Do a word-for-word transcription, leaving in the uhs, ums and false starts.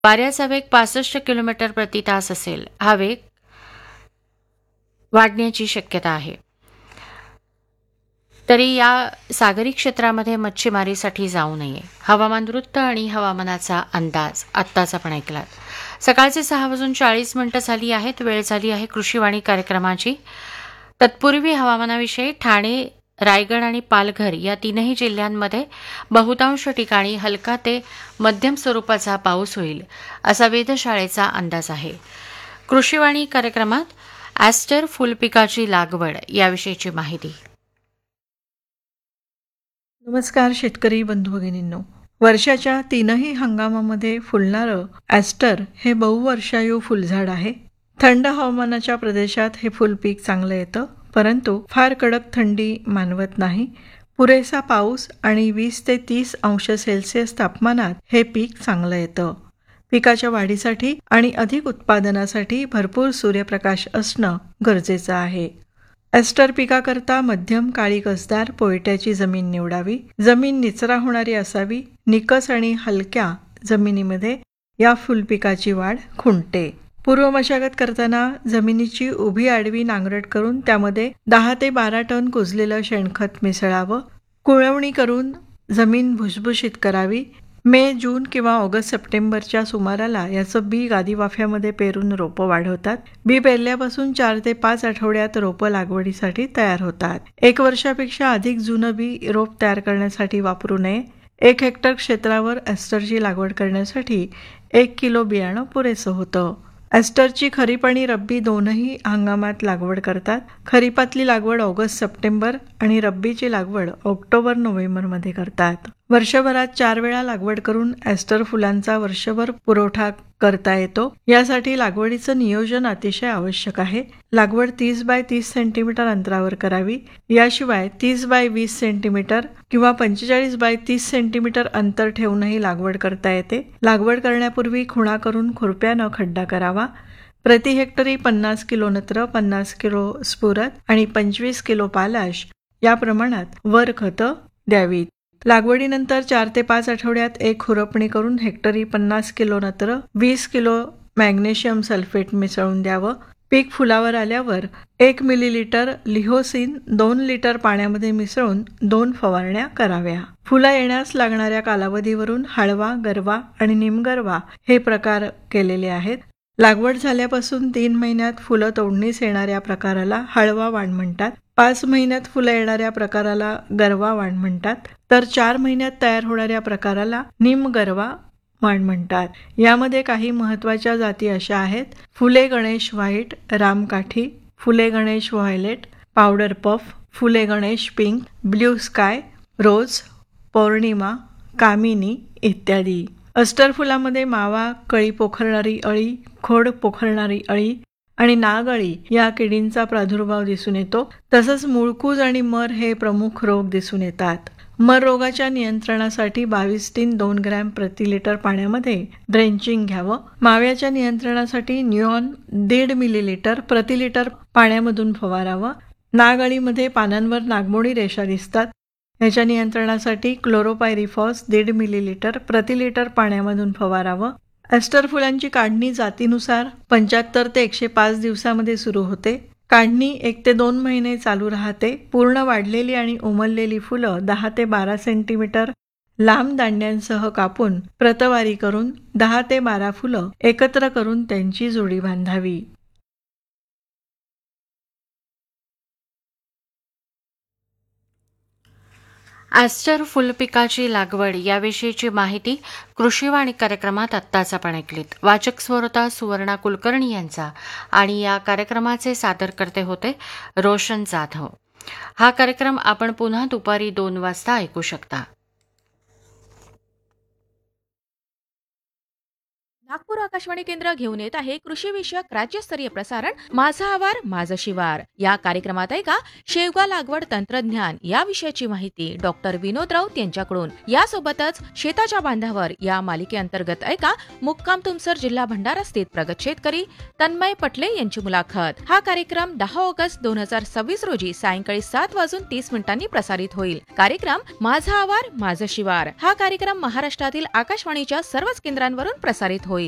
वाऱ्याचा वेग पासष्ट किलोमीटर प्रति तास असेल. हा वेग वाढण्याची शक्यता आहे. तरी या सागरी क्षेत्रामध्ये मच्छीमारीसाठी जाऊ नये. हवामान वृत्त आणि हवामानाचा अंदाज आत्ताच आपण ऐकलात. सकाळचे सहा वाजून चाळीस मिनिटं झाली आहेत. वेळ झाली आहे कृषीवाणी कार्यक्रमाची. तत्पूर्वी हवामानाविषयी ठाणे, रायगड आणि पालघर या तीनही जिल्ह्यांमध्ये बहुतांश ठिकाणी हलका ते मध्यम स्वरूपाचा पाऊस होईल असा वेधशाळेचा अंदाज आहे. कृषीवाणी कार्यक्रमात ॲस्टर फुलपिकाची लागवड याविषयीची माहिती. नमस्कार शेतकरी बंधू भगिनींनो. वर्षाच्या तीनही हंगामामध्ये फुलणारं ॲस्टर हे बहुवर्षायू फुलझाड आहे. थंड हवामानाच्या प्रदेशात हे फुलपीक चांगलं येतं, परंतु फार कडक थंडी मानवत नाही. पुरेसा पाऊस आणि वीस ते तीस अंश सेल्सिअस तापमानात हे पीक चांगलं येतं. पिकाच्या वाढीसाठी आणि अधिक उत्पादनासाठी भरपूर सूर्यप्रकाश असणं गरजेचं आहे. ॲस्टर पिकाकरता मध्यम काळी कसदार पोयट्याची जमीन निवडावी. जमीन निचरा होणारी असावी. निकस आणि हलक्या जमिनीमध्ये या फुलपिकाची वाढ खुंटते. पूर्व मशागत करताना जमिनीची उभी आडवी नांगरट करून त्यामध्ये दहा ते बारा टन कुजलेलं शेणखत मिसळावं. कुळवणी करून जमीन भुसभुशीत करावी. मे, जून किंवा ऑगस्ट सप्टेंबरच्या सुमाराला याचं बी गादी वाफ्यामध्ये पेरून रोपं वाढवतात. बी पेरल्यापासून चार ते पाच आठवड्यात रोपं लागवडीसाठी तयार होतात. एक वर्षापेक्षा अधिक जुनं बी रोप तयार करण्यासाठी वापरू नये. एक हेक्टर क्षेत्रावर ॲस्टरची लागवड करण्यासाठी एक किलो बियाणं पुरेसं होतं. ॲस्टरची खरीप आणि रब्बी दोनही हंगामात लागवड करतात. खरीपातली लागवड ऑगस्ट सप्टेंबर आणि रब्बीची लागवड ऑक्टोबर नोव्हेंबरमध्ये करतात. वर्षभरात चार वेळा लागवड करून ॲस्टर फुलांचा वर्षभर पुरवठा करता येतो. यासाठी लागवडीचं नियोजन अतिशय आवश्यक आहे. लागवड तीस बाय तीस सेंटीमीटर अंतरावर करावी. याशिवाय तीस बाय वीस सेंटीमीटर किंवा पंचेचाळीस बाय तीस सेंटीमीटर अंतर ठेवूनही लागवड करता येते. लागवड करण्यापूर्वी खुणा करून खुरप्यानं खड्डा करावा. प्रति हेक्टरी पन्नास किलो नत्र, पन्नास किलो स्फुरद आणि पंचवीस किलो पालाश या प्रमाणात वर खतं द्यावीत. लागवडीनंतर चार ते पाच आठवड्यात एक खुरपणी करून हेक्टरी पन्नास किलो नत्र, वीस किलो मॅग्नेशियम सल्फेट मिसळून द्यावं. पीक फुलावर आल्यावर एक मिलीलिटर लिहोसिन दोन लिटर पाण्यामध्ये मिसळून दोन फवारण्या कराव्या. फुलं येण्यास लागणाऱ्या कालावधीवरून हळवा, गरवा आणि निमगरवा हे प्रकार केलेले आहेत. लागवड झाल्यापासून तीन महिन्यात फुलं तोडणीस येणाऱ्या प्रकाराला हळवा वाण म्हणतात. पाच महिन्यात फुलं येणाऱ्या प्रकाराला गरवा वाण म्हणतात. तर चार महिन्यात तयार होणाऱ्या प्रकाराला निमगरवा वाण म्हणतात. यामध्ये काही महत्त्वाच्या जाती अशा आहेत: फुले गणेश व्हाईट, रामकाठी, फुले गणेश व्हायलेट, पावडर पफ, फुले गणेश पिंक, ब्ल्यू स्काय, रोज, पौर्णिमा, कामिनी इत्यादी. अस्टर फुलामध्ये मावा, कळी पोखरणारी अळी, खोड पोखरणारी अळी आणि नागअळी या किडींचा प्रादुर्भाव दिसून येतो. तसंच मुळकूज आणि मर हे प्रमुख रोग दिसून येतात. मर रोगाच्या नियंत्रणासाठी बाविस्टीन दोन ग्रॅम प्रति लिटर पाण्यामध्ये ड्रेंचिंग घ्यावं. माव्याच्या नियंत्रणासाठी न्यूऑन दीड मिलीलिटर प्रति लिटर पाण्यामधून फवारावं. नागअळीमध्ये पानांवर नागमोडी रेषा दिसतात. याच्या नियंत्रणासाठी क्लोरोपायरिफॉस दीड मिलीलिटर प्रति लिटर पाण्यामधून फवारावं. ॲस्टर फुलांची काढणी जातीनुसार पंच्याहत्तर ते एकशे पाच दिवसामध्ये सुरू होते. काढणी एक ते दोन महिने चालू राहते. पूर्ण वाढलेली आणि उमललेली फुलं दहा ते बारा सेंटीमीटर लांब दांड्यांसह कापून प्रतवारी करून दहा ते बारा फुलं एकत्र करून त्यांची जोडी बांधावी. ॲस्टर फुलपिकाची लागवड याविषयीची माहिती कृषीवाणी कार्यक्रमात आत्ताच आपण ऐकलीत. वाचक स्वरता सुवर्णा कुलकर्णी यांचा आणि या कार्यक्रमाचे सादरकर्ते होते रोशन जाधव. हा कार्यक्रम आपण पुन्हा दुपारी दोन वाजता ऐकू शकता. नागपूर आकाशवाणी केंद्र घेऊन येत आहे कृषी विषयक राज्यस्तरीय प्रसारण माझा आवार माझं शिवार. या कार्यक्रमात ऐका शेवगा लागवड तंत्रज्ञान या विषयाची माहिती डॉक्टर विनोद राऊत यांच्याकडून. यासोबतच शेताच्या बांधावर या मालिकेअंतर्गत ऐका मुक्काम तुमसर जिल्हा भंडारा स्थित प्रगत शेतकरी तन्मय पटले यांची मुलाखत. हा कार्यक्रम दहा ऑगस्ट दोन हजार सव्वीस रोजी सायंकाळी सात वाजून तीस मिनिटांनी प्रसारित होईल. कार्यक्रम माझा आवार माझं शिवार हा कार्यक्रम महाराष्ट्रातील आकाशवाणीच्या सर्वच केंद्रांवरून प्रसारित होईल.